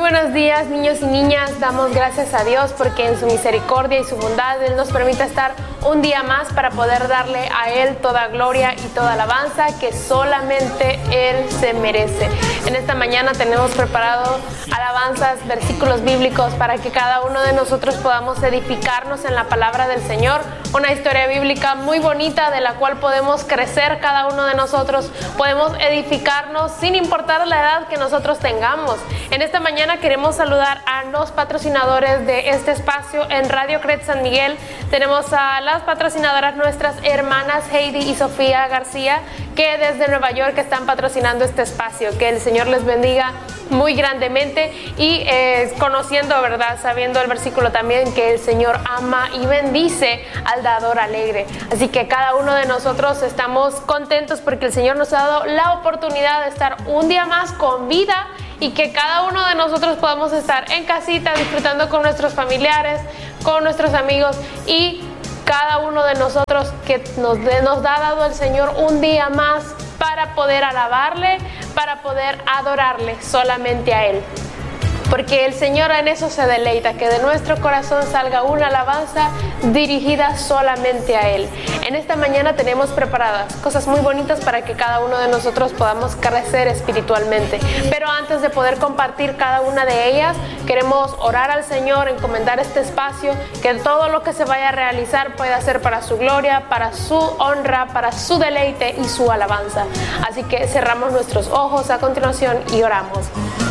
buenos días, niños y niñas. Damos gracias a Dios porque en su misericordia y su bondad Él nos permite estar un día más para poder darle a Él toda gloria y toda alabanza que solamente Él se merece. En esta mañana tenemos preparado alabanzas, versículos bíblicos para que cada uno de nosotros podamos edificarnos en la palabra del Señor. Una historia bíblica muy bonita de la cual podemos crecer cada uno de nosotros. Podemos edificarnos sin importar la edad que nosotros tengamos. En esta mañana queremos saludar a los patrocinadores de este espacio en Radio Cret San Miguel. Tenemos a las patrocinadoras, nuestras hermanas Heidi y Sofía García, que desde Nueva York están patrocinando este espacio. Que el Señor les bendiga muy grandemente y conociendo, ¿verdad? Sabiendo el versículo también que el Señor ama y bendice al dador alegre. Así que cada uno de nosotros estamos contentos porque el Señor nos ha dado la oportunidad de estar un día más con vida y que cada uno de nosotros podamos estar en casita disfrutando con nuestros familiares, con nuestros amigos y cada uno de nosotros que nos ha dado el Señor un día más para poder alabarle, para poder adorarle solamente a Él. Porque el Señor en eso se deleita, que de nuestro corazón salga una alabanza dirigida solamente a Él. En esta mañana tenemos preparadas cosas muy bonitas para que cada uno de nosotros podamos crecer espiritualmente. Pero antes de poder compartir cada una de ellas, queremos orar al Señor, encomendar este espacio, que todo lo que se vaya a realizar pueda ser para su gloria, para su honra, para su deleite y su alabanza. Así que cerramos nuestros ojos a continuación y oramos.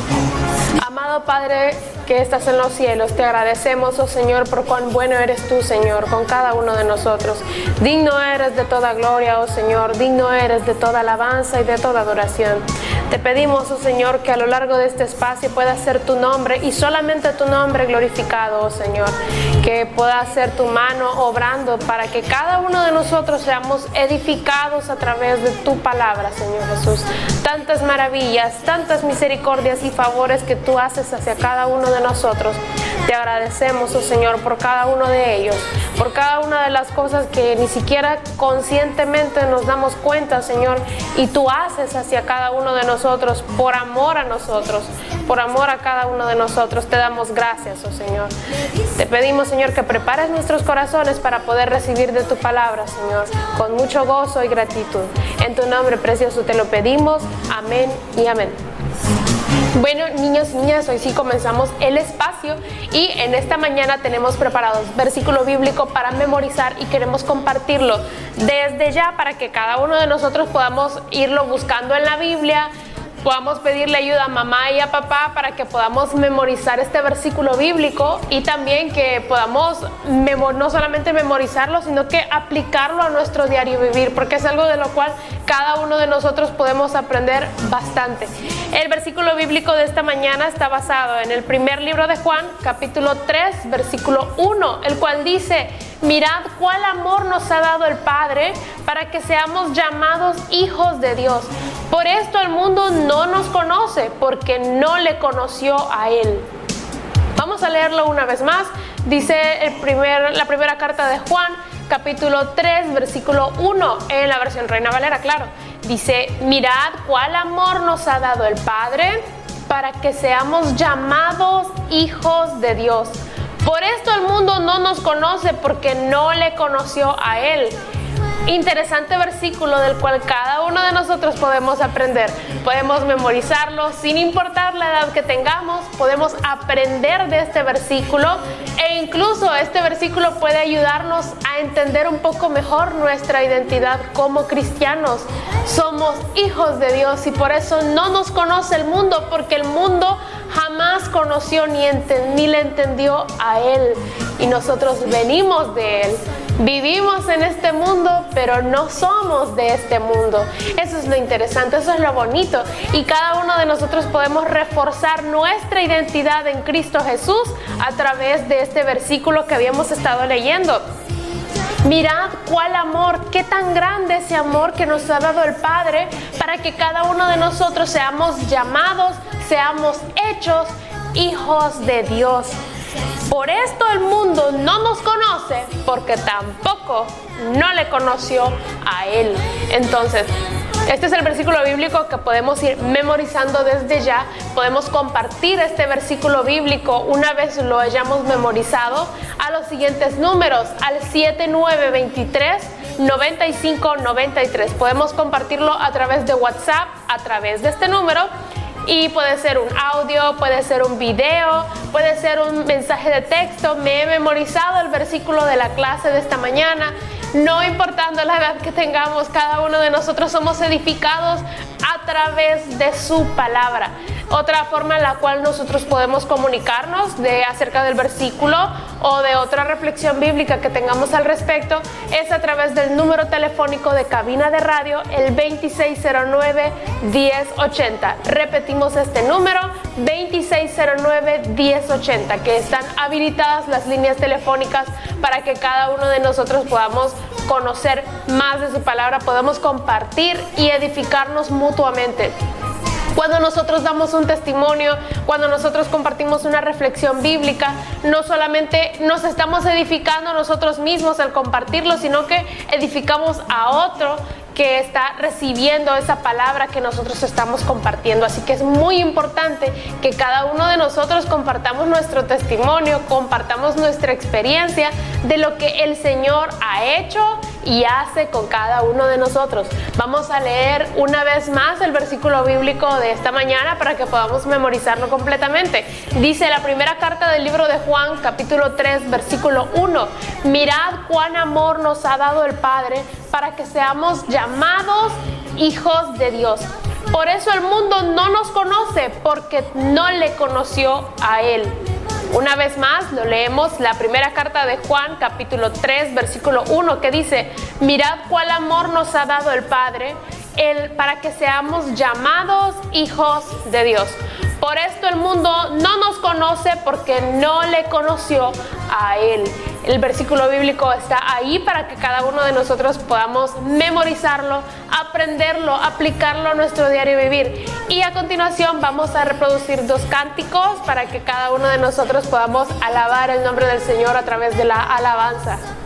Amado Padre que estás en los cielos, te agradecemos, oh Señor, por cuán bueno eres tú, Señor, con cada uno de nosotros. Digno eres de toda gloria, oh Señor, digno eres de toda alabanza y de toda adoración. Te pedimos, oh Señor, que a lo largo de este espacio pueda ser tu nombre y solamente tu nombre glorificado, oh Señor. Que pueda ser tu mano obrando para que cada uno de nosotros seamos edificados a través de tu palabra, Señor Jesús. Tantas maravillas, tantas misericordias y favores que tú haces hacia cada uno de nosotros. Te agradecemos, oh Señor, por cada uno de ellos, por cada una de las cosas que ni siquiera conscientemente nos damos cuenta, Señor, y tú haces hacia cada uno de nosotros, por amor a nosotros, por amor a cada uno de nosotros. Te damos gracias, oh Señor. Te pedimos, Señor, que prepares nuestros corazones para poder recibir de tu palabra, Señor, con mucho gozo y gratitud. En tu nombre precioso te lo pedimos. Amén y amén. Bueno, niños y niñas, hoy sí comenzamos el espacio y en esta mañana tenemos preparados versículo bíblico para memorizar y queremos compartirlo desde ya para que cada uno de nosotros podamos irlo buscando en la Biblia, podamos pedirle ayuda a mamá y a papá para que podamos memorizar este versículo bíblico y también que podamos no solamente memorizarlo, sino que aplicarlo a nuestro diario vivir, porque es algo de lo cual cada uno de nosotros podemos aprender bastante. El versículo bíblico de esta mañana está basado en el primer libro de Juan, capítulo 3, versículo 1, el cual dice: mirad cuál amor nos ha dado el Padre para que seamos llamados hijos de Dios. Por esto el mundo no nos conoce, porque no le conoció a Él. Vamos a leerlo una vez más. Dice la primera carta de Juan, capítulo 3, versículo 1, en la versión Reina Valera, claro. Dice: mirad cuál amor nos ha dado el Padre para que seamos llamados hijos de Dios. Por esto el mundo no nos conoce, porque no le conoció a Él. Interesante versículo del cual cada uno de nosotros podemos aprender. Podemos memorizarlo sin importar la edad que tengamos. Podemos aprender de este versículo e incluso este versículo puede ayudarnos a entender un poco mejor nuestra identidad como cristianos. Somos hijos de Dios y por eso no nos conoce el mundo, porque el mundo jamás conoció ni le entendió a Él. Y nosotros venimos de Él. Vivimos en este mundo, pero no somos de este mundo. Eso es lo interesante, eso es lo bonito. Y cada uno de nosotros podemos reforzar nuestra identidad en Cristo Jesús a través de este versículo que habíamos estado leyendo. Mirad cuál amor, qué tan grande ese amor que nos ha dado el Padre para que cada uno de nosotros seamos llamados, seamos hechos hijos de Dios. Por esto el mundo no nos conoce, porque tampoco no le conoció a Él. Entonces, Este es el versículo bíblico que podemos ir memorizando desde ya. Podemos compartir este versículo bíblico una vez lo hayamos memorizado a los siguientes números, al 7923-9593. Podemos compartirlo a través de WhatsApp, a través de este número. Y puede ser un audio, puede ser un video, puede ser un mensaje de texto. Me he memorizado el versículo de la clase de esta mañana. No importando la edad que tengamos, cada uno de nosotros somos edificados a través de su palabra. Otra forma en la cual nosotros podemos comunicarnos acerca del versículo o de otra reflexión bíblica que tengamos al respecto es a través del número telefónico de cabina de radio, el 2609-1080. Repetimos este número, 2609-1080, que están habilitadas las líneas telefónicas para que cada uno de nosotros podamos conocer más de su palabra, podamos compartir y edificarnos mutuamente. Cuando nosotros damos un testimonio, cuando nosotros compartimos una reflexión bíblica, no solamente nos estamos edificando nosotros mismos al compartirlo, sino que edificamos a otro que está recibiendo esa palabra que nosotros estamos compartiendo. Así que es muy importante que cada uno de nosotros compartamos nuestro testimonio, compartamos nuestra experiencia de lo que el Señor ha hecho y hace con cada uno de nosotros. Vamos a leer una vez más el versículo bíblico de esta mañana para que podamos memorizarlo completamente. Dice la primera carta del libro de Juan, capítulo 3, versículo 1: mirad cuán amor nos ha dado el Padre para que seamos llamados hijos de Dios. Por eso el mundo no nos conoce, porque no le conoció a Él. Una vez más lo leemos, la primera carta de Juan, capítulo 3, versículo 1, que dice: mirad cuál amor nos ha dado el Padre, para que seamos llamados hijos de Dios. Por esto el mundo no nos conoce, porque no le conoció a Él. El versículo bíblico está ahí para que cada uno de nosotros podamos memorizarlo, aprenderlo, aplicarlo a nuestro diario vivir. Y a continuación vamos a reproducir 2 cánticos para que cada uno de nosotros podamos alabar el nombre del Señor a través de la alabanza.